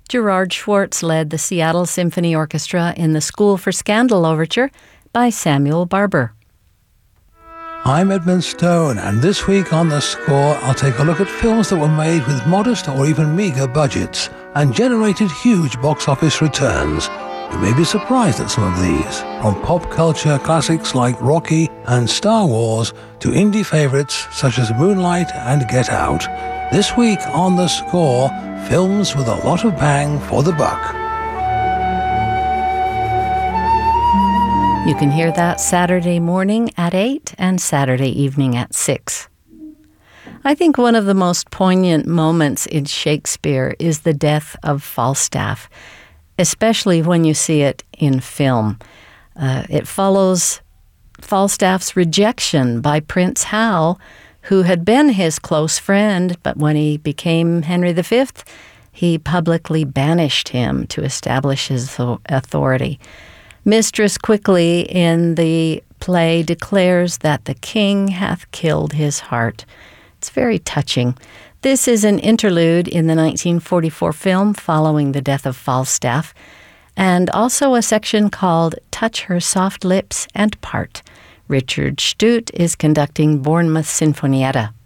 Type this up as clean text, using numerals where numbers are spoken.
Gerard Schwartz led the Seattle Symphony Orchestra in the School for Scandal Overture by Samuel Barber. I'm Edmund Stone, and this week on The Score, I'll take a look at films that were made with modest or even meagre budgets and generated huge box office returns. You may be surprised at some of these, from pop culture classics like Rocky and Star Wars to indie favorites such as Moonlight and Get Out. This week on The Score, films with a lot of bang for the buck. You can hear that Saturday morning at 8 and Saturday evening at 6. I think one of the most poignant moments in Shakespeare is the death of Falstaff, especially when you see it in film. It follows Falstaff's rejection by Prince Hal, who had been his close friend, but when he became Henry V, he publicly banished him to establish his authority. Mistress Quickly in the play declares that the king hath killed his heart. It's very touching. This is an interlude in the 1944 film following the death of Falstaff, and also a section called Touch Her Soft Lips and Part. Richard Stute is conducting Bournemouth Sinfonietta.